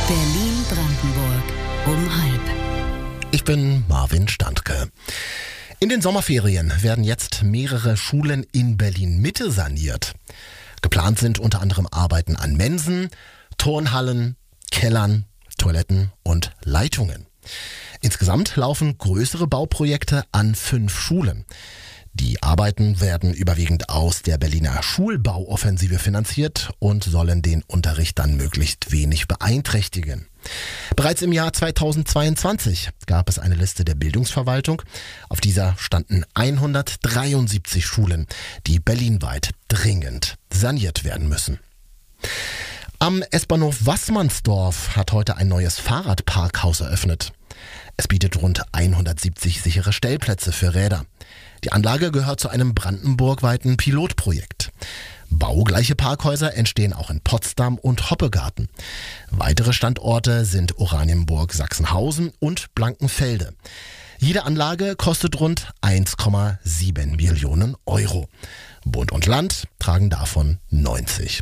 Berlin-Brandenburg um halb. Ich bin Marvin Standke. In den Sommerferien werden jetzt mehrere Schulen in Berlin-Mitte saniert. Geplant sind unter anderem Arbeiten an Mensen, Turnhallen, Kellern, Toiletten und Leitungen. Insgesamt laufen größere Bauprojekte an 5 Schulen. Die Arbeiten werden überwiegend aus der Berliner Schulbauoffensive finanziert und sollen den Unterricht dann möglichst wenig beeinträchtigen. Bereits im Jahr 2022 gab es eine Liste der Bildungsverwaltung. Auf dieser standen 173 Schulen, die berlinweit dringend saniert werden müssen. Am S-Bahnhof Wassmannsdorf hat heute ein neues Fahrradparkhaus eröffnet. Es bietet rund 170 sichere Stellplätze für Räder. Die Anlage gehört zu einem brandenburgweiten Pilotprojekt. Baugleiche Parkhäuser entstehen auch in Potsdam und Hoppegarten. Weitere Standorte sind Oranienburg, Sachsenhausen und Blankenfelde. Jede Anlage kostet rund 1,7 Millionen Euro. Bund und Land tragen davon 90%.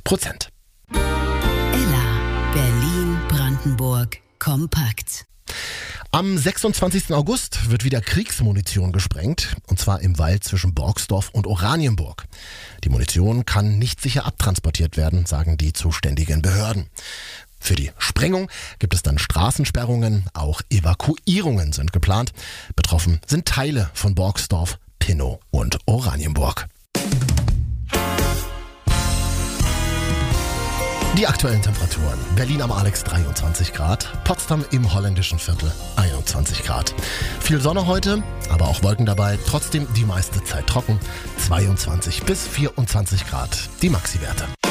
Ella, Berlin-Brandenburg kompakt. Am 26. August wird wieder Kriegsmunition gesprengt, und zwar im Wald zwischen Borgsdorf und Oranienburg. Die Munition kann nicht sicher abtransportiert werden, sagen die zuständigen Behörden. Für die Sprengung gibt es dann Straßensperrungen, auch Evakuierungen sind geplant. Betroffen sind Teile von Borgsdorf, Pinnow und Oranienburg. Die aktuellen Temperaturen. Berlin am Alex 23 Grad, Potsdam im holländischen Viertel 21 Grad. Viel Sonne heute, aber auch Wolken dabei. Trotzdem die meiste Zeit trocken. 22 bis 24 Grad die Maxi-Werte.